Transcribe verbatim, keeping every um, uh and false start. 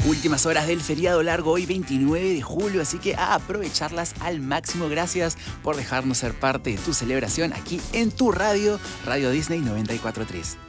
Últimas horas del feriado largo hoy veintinueve de julio, así que a aprovecharlas al máximo. Gracias por dejarnos ser parte de tu celebración aquí en tu radio, Radio Disney noventa y cuatro punto tres.